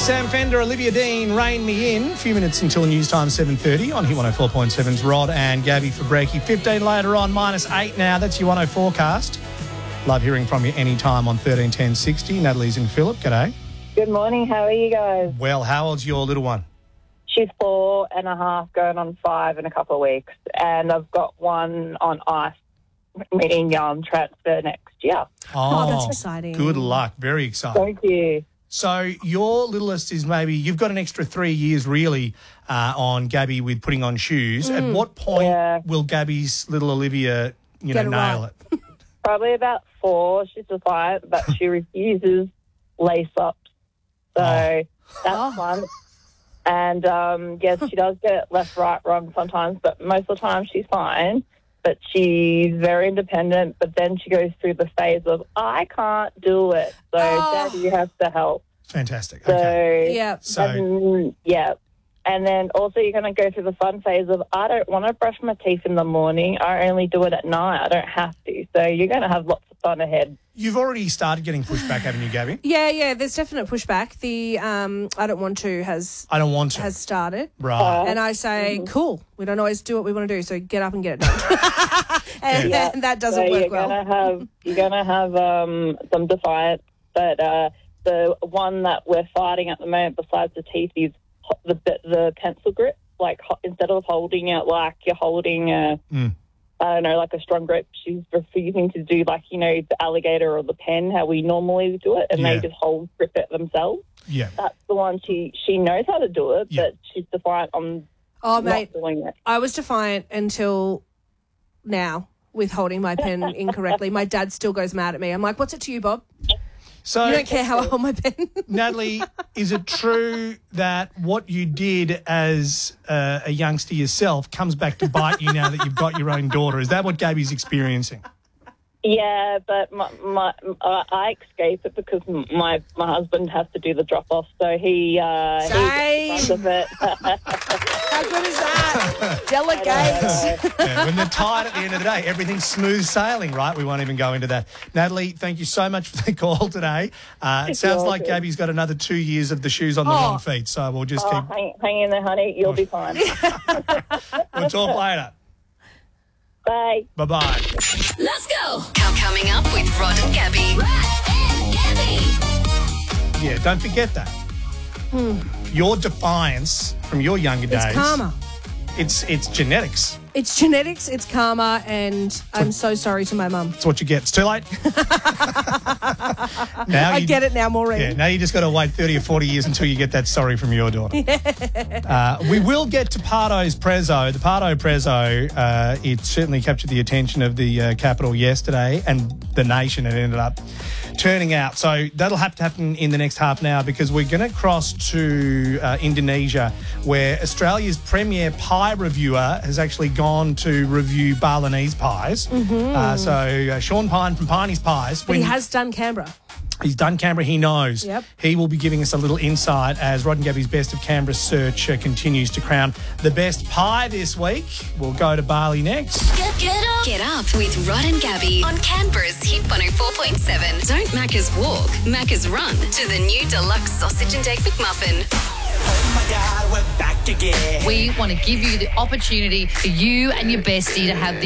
Sam Fender, Olivia Dean, Rain Me In. A few minutes until news time, 7:30 on Hit 104.7's Rod and Gabby for Breaky. 15 later on, -8 now. That's your 10 forecast. Love hearing from you anytime on 13 10 60. Natalie's in Phillip. G'day. Good morning. How are you guys? Well, how old's your little one? She's 4.5, going on 5 in a couple of weeks, and I've got one on ice, meaning transfer next year. Oh, that's exciting. Good luck. Very exciting. Thank you. So your littlest is you've got an extra 3 years really on Gabby with putting on shoes. At what point will Gabby's little Olivia, nail it? Probably about 4. She's defiant, but she refuses lace-ups. So that's fun. And, yes, she does get left, right, wrong sometimes, but most of the time she's fine. But she's very independent, but then she goes through the phase of, I can't do it. So, Daddy has to help. Fantastic. So, okay. And then also you're going to go through the fun phase of, I don't want to brush my teeth in the morning. I only do it at night. I don't have to. So you're going to have lots of fun ahead. You've already started getting pushback, haven't you, Gabby? Yeah, there's definite pushback. The I don't want to has started. Right. And I say, cool, we don't always do what we want to do, so get up and get it done. and that doesn't work well. You're going to have some defiance, but the one that we're fighting at the moment besides the teeth is the pencil grip. Like instead of holding it like you're holding a strong grip, she's refusing to do the alligator or the pen, how we normally do it, and they just grip it themselves. Yeah. That's the one she knows how to do it, but she's defiant on not doing it. I was defiant until now with holding my pen incorrectly. My dad still goes mad at me. I'm like, what's it to you, Bob? So, you don't care how I hold my pen. Natalie, is it true that what you did as a youngster yourself comes back to bite you now that you've got your own daughter? Is that what Gabby's experiencing? Yeah, but I escape it because my husband has to do the drop-off, so he gets the front of it. How good is that? Delegate. When they're tired at the end of the day, everything's smooth sailing, right? We won't even go into that. Natalie, thank you so much for the call today. It sounds like Gabby's got another 2 years of the shoes on the wrong feet, so we'll just keep... Hang in there, honey. You'll be fine. We'll talk later. Bye. Bye-bye. Let's go. Coming up with Rod and Gabby. Rod and Gabby. Yeah, don't forget that. Your defiance from your younger days. It's karma. It's genetics. It's genetics, it's karma, and I'm so sorry to my mum. That's what you get. It's too late. I get it now, Maureen. Yeah, now you just got to wait 30 or 40 years until you get that sorry from your daughter. We will get to Pardo's Prezzo. The Pardo Prezzo, it certainly captured the attention of the capital yesterday and the nation. It ended up turning out. So that'll have to happen in the next half an hour because we're going to cross to Indonesia, where Australia's premier pie reviewer has actually gone to review Balinese pies. So Sean Pine from Piney's Pies. But he has done Canberra. He's done Canberra, he knows. Yep. He will be giving us a little insight as Rod and Gabby's Best of Canberra search continues to crown the best pie this week. We'll go to Bali next. Get up with Rod and Gabby on Canberra's Hit 104.7. Don't Macca's walk, Macca's run to the new deluxe sausage and egg McMuffin. Oh my God, we're back again. We want to give you the opportunity for you and your bestie to have the